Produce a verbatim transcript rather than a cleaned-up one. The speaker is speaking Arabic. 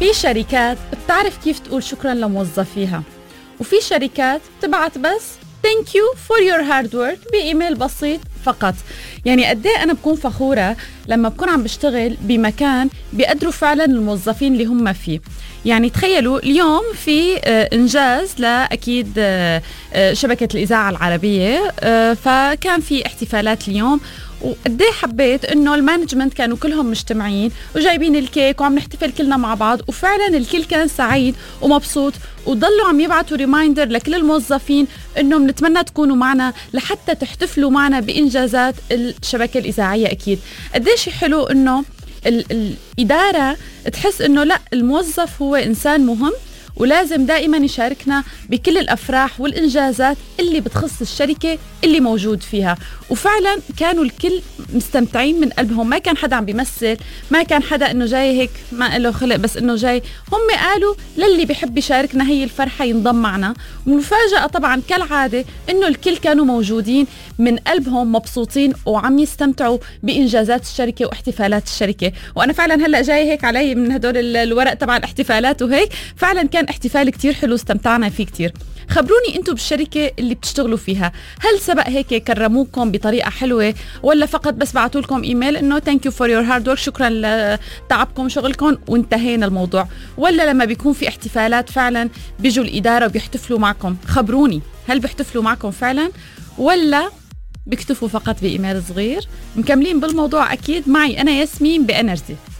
في شركات بتعرف كيف تقول شكرا لموظفيها، وفي شركات بتبعت بس thank you for your hard work بإيميل بسيط فقط. يعني قد ايه انا بكون فخورة لما بكون عم بشتغل بمكان بيقدروا فعلا الموظفين اللي هم فيه. يعني تخيلوا اليوم في انجاز لاكيد شبكة الإذاعة العربية، فكان في احتفالات اليوم، وقديه حبيت انه المانجمنت كانوا كلهم مجتمعين وجايبين الكيك وعم نحتفل كلنا مع بعض، وفعلا الكل كان سعيد ومبسوط، وضلوا عم يبعتوا ريمايندر لكل الموظفين انه بنتمنى تكونوا معنا لحتى تحتفلوا معنا بانجازات الشبكة الإذاعية. اكيد قديش حلو انه الإدارة تحس انه لا، الموظف هو انسان مهم ولازم دائما يشاركنا بكل الأفراح والإنجازات اللي بتخص الشركة اللي موجود فيها. وفعلا كانوا الكل مستمتعين من قلبهم، ما كان حدا عم بيمثل، ما كان حدا انه جاي هيك ما له خلق، بس انه جاي هم قالوا للي بيحب يشاركنا هي الفرحة ينضم معنا. ومفاجأة طبعا كالعادة انه الكل كانوا موجودين من قلبهم مبسوطين وعم يستمتعوا بإنجازات الشركة واحتفالات الشركة. وأنا فعلا هلأ جاي هيك علي من هدول الورق تبع الاحتفالات وهيك، فعلا كان احتفال كتير حلو استمتعنا فيه كتير. خبروني انتم بالشركة اللي بتشتغلوا فيها، هل سبق هيك كرموكم بطريقة حلوة، ولا فقط بس بعتوا لكم ايميل انه thank you for your hard work، شكرا لتعبكم شغلكم وانتهينا الموضوع؟ ولا لما بيكون في احتفالات فعلا بيجوا الإدارة وبيحتفلوا معكم؟ خبروني، هل بيحتفلوا معكم فعلا ولا بيكتفوا فقط بإيميل صغير؟ مكملين بالموضوع أكيد معي أنا ياسمين بإنرجي.